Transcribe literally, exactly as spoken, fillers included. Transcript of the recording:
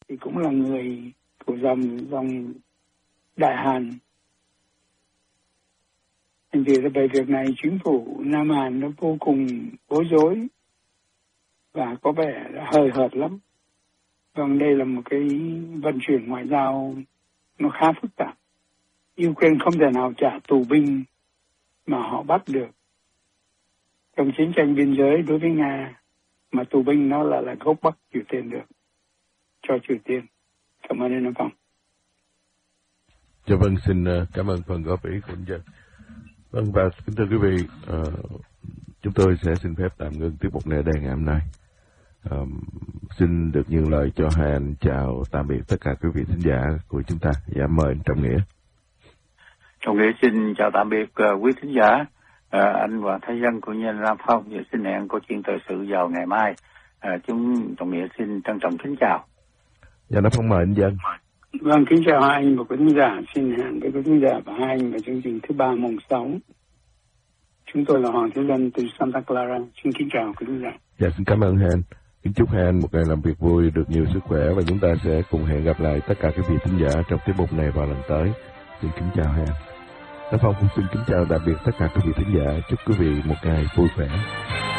thì cũng là người của dòng dòng Đại Hàn. Thành vì là về việc này chính phủ Nam Hàn nó vô cùng bối rối và có vẻ hời hợt lắm. Vâng, đây là một cái vận chuyển ngoại giao nó khá phức tạp. Ukraine không thể nào trả tù binh mà họ bắt được trong chiến tranh biên giới đối với Nga, mà tù binh nó là là gốc Bắc Triều Tiên được cho Triều Tiên. Cảm ơn anh Phong. Dạ vâng, xin cảm ơn phần góp ý của anh Dân. Vâng, và kính thưa quý vị, uh, chúng tôi sẽ xin phép tạm ngưng tiết mục này đây ngày hôm nay. Uh, xin được nhường lời cho hai anh chào tạm biệt tất cả quý vị thính giả của chúng ta. Dạ, mời anh Trọng Nghĩa. Trọng Nghĩa xin chào tạm biệt uh, quý thính giả, uh, anh Hoàng Thái Dân của nhân Lam Phong, và xin hẹn câu chuyện thời sự vào ngày mai. Uh, chúng Trọng Nghĩa xin trân trọng kính chào. Dạ, nó Phong mời anh Dân. Vâng, kính chào hai anh và quý thính giả. Xin hẹn với quý thính giả và hai anh vào chương trình thứ ba mùng sáu. Chúng tôi là Hoàng Thế Dân từ Santa Clara. Xin kính chào quý thính giả. Dạ, xin cảm ơn hai anh. Kính chúc hai anh một ngày làm việc vui, được nhiều sức khỏe, và chúng ta sẽ cùng hẹn gặp lại tất cả quý vị thính giả trong tiết mục này vào lần tới. Xin kính chào hai anh. Nó Phong cũng xin kính chào tạm biệt tất cả quý vị thính giả. Chúc quý vị một ngày vui vẻ.